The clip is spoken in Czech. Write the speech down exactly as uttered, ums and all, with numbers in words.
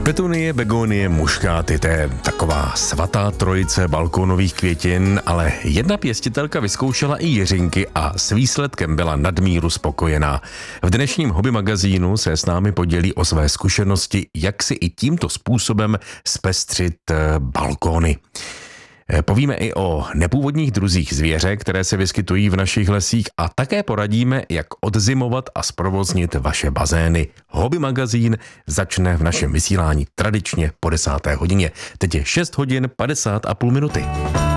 Petunie, begonie, muškáty, to je taková svatá trojice balkónových květin, ale jedna pěstitelka vyzkoušela i jiřinky a s výsledkem byla nadmíru spokojená. V dnešním hobby magazínu se s námi podělí o své zkušenosti, jak si i tímto způsobem zpestřit balkóny. Povíme i o nepůvodních druzích zvěře, které se vyskytují v našich lesích a také poradíme, jak odzimovat a zprovoznit vaše bazény. Hobby magazín začne v našem vysílání tradičně po desáté hodině. Teď je šest hodin padesát a půl minuty.